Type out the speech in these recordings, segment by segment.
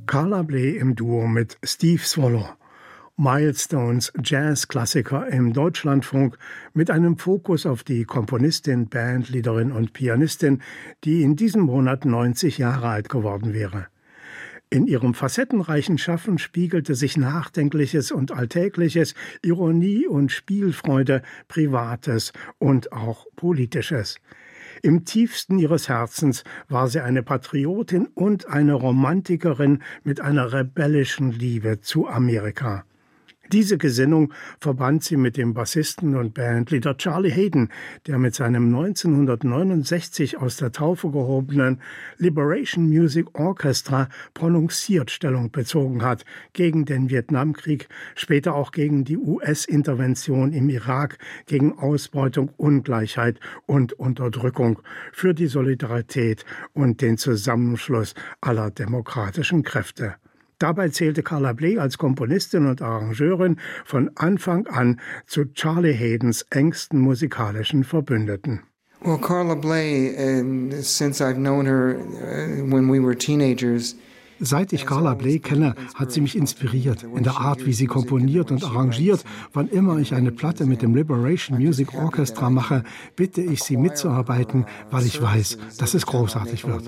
Carla Bley im Duo mit Steve Swallow. Milestones Jazzklassiker im Deutschlandfunk mit einem Fokus auf die Komponistin, Bandleaderin und Pianistin, die in diesem Monat 90 Jahre alt geworden wäre. In ihrem facettenreichen Schaffen spiegelte sich Nachdenkliches und Alltägliches, Ironie und Spielfreude, Privates und auch Politisches. Im tiefsten ihres Herzens war sie eine Patriotin und eine Romantikerin mit einer rebellischen Liebe zu Amerika. Diese Gesinnung verband sie mit dem Bassisten und Bandleader Charlie Haden, der mit seinem 1969 aus der Taufe gehobenen Liberation Music Orchestra prononciert Stellung bezogen hat gegen den Vietnamkrieg, später auch gegen die US-Intervention im Irak, gegen Ausbeutung, Ungleichheit und Unterdrückung, für die Solidarität und den Zusammenschluss aller demokratischen Kräfte. Dabei zählte Carla Bley als Komponistin und Arrangeurin von Anfang an zu Charlie Hadens engsten musikalischen Verbündeten. Well, Carla Bley, since I've known her when we were teenagers. Seit ich Carla Bley kenne, hat sie mich inspiriert, in der Art, wie sie komponiert und arrangiert. Wann immer ich eine Platte mit dem Liberation Music Orchestra mache, bitte ich sie mitzuarbeiten, weil ich weiß, dass es großartig wird.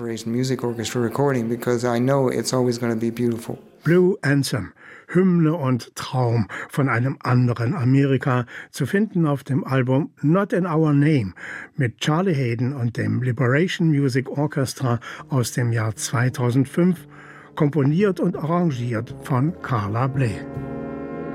Blue Anthem, Hymne und Traum von einem anderen Amerika, zu finden auf dem Album Not in Our Name mit Charlie Haden und dem Liberation Music Orchestra aus dem Jahr 2005, komponiert und arrangiert von Carla Bley.